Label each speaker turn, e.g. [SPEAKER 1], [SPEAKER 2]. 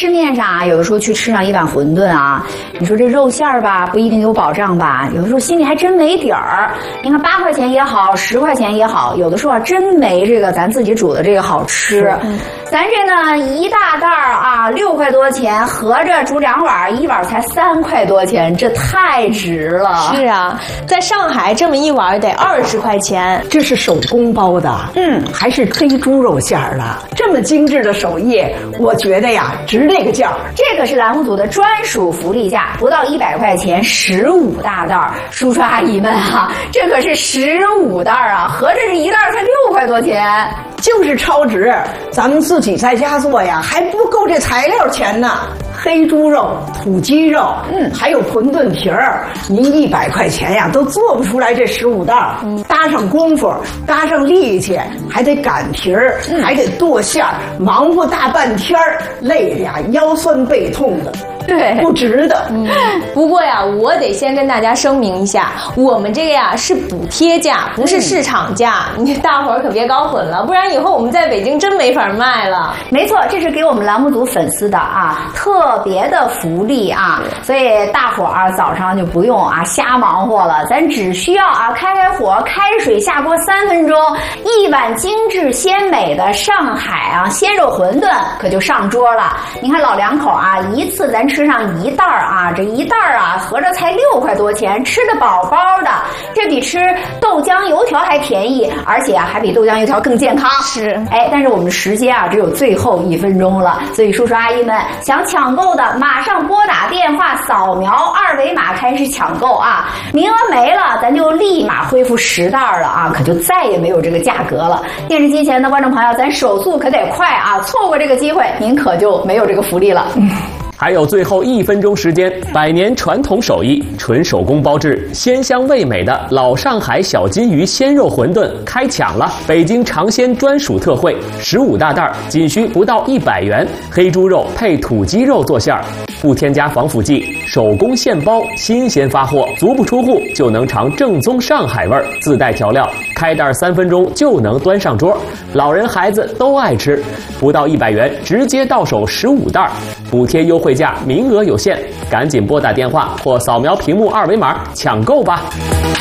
[SPEAKER 1] 市面上啊，有的时候去吃上一碗馄饨啊，你说这肉馅儿吧，不一定有保障吧？有的时候心里还真没底儿。你看8块钱也好，10块钱也好，有的时候啊真没这个咱自己煮的这个好吃。咱这呢一大袋儿啊6块多钱，合着煮2碗，一碗才3块多钱，这太值了。
[SPEAKER 2] 是啊，在上海这么一碗得20块钱。
[SPEAKER 3] 这是手工包的，还是黑猪肉馅儿的，这么精致的手艺，我觉得呀值这个价。
[SPEAKER 1] 这个是栏目组的专属福利价，不到100块钱15大袋儿。叔叔阿姨们啊，这可是15袋儿啊，合着这一袋才6块多钱。
[SPEAKER 3] 就是超值，咱们自己在家做呀，还不够这材料钱呢。黑猪肉、土鸡肉，还有馄饨皮儿，您100块钱呀都做不出来这15袋儿。搭上功夫，搭上力气，还得擀皮儿，还得剁馅儿，忙活大半天儿，累的呀腰酸背痛的。
[SPEAKER 1] 对，
[SPEAKER 3] 不值得。
[SPEAKER 2] 不过呀，我得先跟大家声明一下，我们这个呀是补贴价，不是市场价，你大伙儿可别搞混了，不然以后我们在北京真没法卖了。
[SPEAKER 1] 没错，这是给我们栏目组粉丝的啊特别的福利啊，所以大伙儿早上就不用啊瞎忙活了，咱只需要啊开火，开水下锅3分钟，一碗精致鲜美的上海啊鲜肉馄饨可就上桌了。你看老两口啊，一次咱吃上1袋儿啊，这1袋儿啊合着才6块多钱，吃得饱饱的，这比吃豆浆油条还便宜，而且啊还比豆浆油条更健康。
[SPEAKER 2] 是，
[SPEAKER 1] 但是我们的时间啊只有最后1分钟了，所以叔叔阿姨们想抢购的马上拨打电话，扫描2维码开始抢购啊，名额没了咱就立马恢复10袋了啊，可就再也没有这个价格了。电视机前的观众朋友，咱手速可得快啊，错过这个机会您可就没有这个福利了。
[SPEAKER 4] 还有最后1分钟时间，100年传统手艺，纯手工包制，鲜香味美的老上海小金鱼鲜肉馄饨开抢了！北京尝鲜专属特惠，15大袋，仅需不到100元，黑猪肉配土鸡肉做馅儿，不添加防腐剂，手工现包，新鲜发货，足不出户就能尝正宗上海味儿，自带调料，开袋3分钟就能端上桌，老人孩子都爱吃，不到100元直接到手15袋，补贴优惠价名额有限，赶紧拨打电话或扫描屏幕2维码抢购吧。